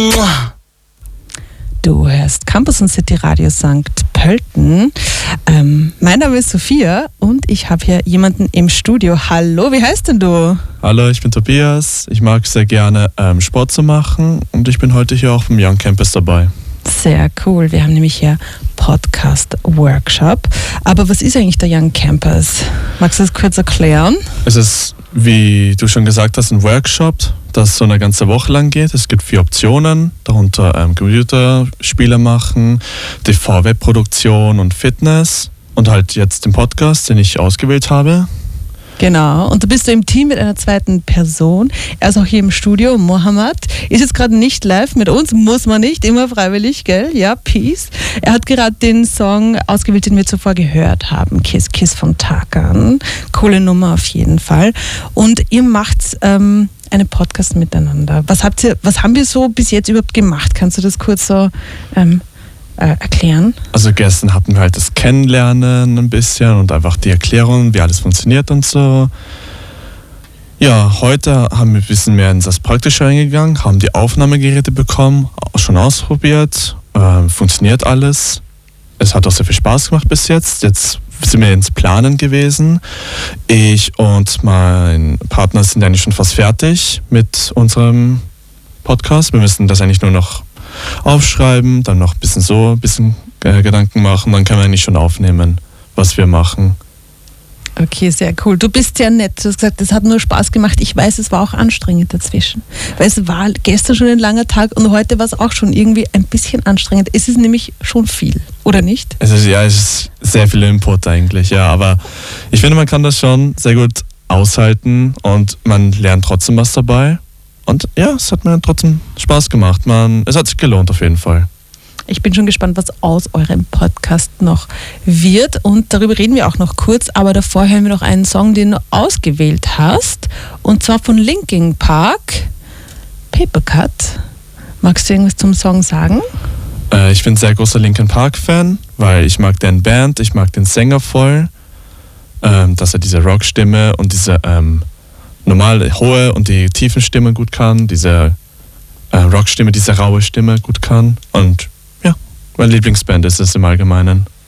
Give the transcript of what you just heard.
Du hörst Campus und City Radio St. Pölten. Mein Name ist Sophia und ich habe hier jemanden im Studio. Hallo, wie heißt denn du? Hallo, ich bin Tobias. Ich mag sehr gerne Sport zu machen und ich bin heute hier auch vom Young Campus dabei. Sehr cool. Wir haben nämlich hier Podcast-Workshop. Aber was ist eigentlich der Young Campus? Magst du das kurz erklären? Es ist, wie du schon gesagt hast, ein Workshop, das so eine ganze Woche lang geht. Es gibt 4 Optionen, darunter Computerspiele machen, TV-Webproduktion und Fitness und halt jetzt den Podcast, den ich ausgewählt habe. Genau, und du bist im Team mit einer zweiten Person. Er ist auch hier im Studio, Mohammed. Ist jetzt gerade nicht live mit uns, muss man nicht, immer freiwillig, gell? Ja, Peace. Er hat gerade den Song ausgewählt, den wir zuvor gehört haben, Kiss Kiss von Tarkan. Coole Nummer auf jeden Fall. Und ihr macht einen Podcast miteinander. Was haben wir so bis jetzt überhaupt gemacht? Kannst du das kurz so erklären? Also gestern hatten wir halt das Kennenlernen ein bisschen und einfach die Erklärung, wie alles funktioniert und so. Ja, heute haben wir ein bisschen mehr in das Praktische reingegangen, haben die Aufnahmegeräte bekommen, schon ausprobiert, funktioniert alles. Es hat auch sehr viel Spaß gemacht bis jetzt. Jetzt sind wir ins Planen gewesen. Ich und mein Partner sind eigentlich schon fast fertig mit unserem Podcast. Wir müssen das eigentlich nur noch aufschreiben, dann noch ein bisschen Gedanken machen, dann können wir eigentlich schon aufnehmen, was wir machen. Okay, sehr cool. Du bist sehr nett. Du hast gesagt, es hat nur Spaß gemacht. Ich weiß, es war auch anstrengend dazwischen. Weil es war gestern schon ein langer Tag und heute war es auch schon irgendwie ein bisschen anstrengend. Es ist nämlich schon viel, oder nicht? Es ist sehr viel Input eigentlich, ja. Aber ich finde, man kann das schon sehr gut aushalten und man lernt trotzdem was dabei. Und ja, es hat mir trotzdem Spaß gemacht. Es hat sich gelohnt auf jeden Fall. Ich bin schon gespannt, was aus eurem Podcast noch wird. Und darüber reden wir auch noch kurz. Aber davor hören wir noch einen Song, den du ausgewählt hast. Und zwar von Linkin Park, Papercut. Magst du irgendwas zum Song sagen? Ich bin ein sehr großer Linkin Park-Fan, weil ich mag deren Band, ich mag den Sänger voll. Dass er diese Rockstimme und diese normale hohe und die tiefen Stimme gut kann, diese Rockstimme, diese raue Stimme gut kann. Und ja, meine Lieblingsband ist es im Allgemeinen.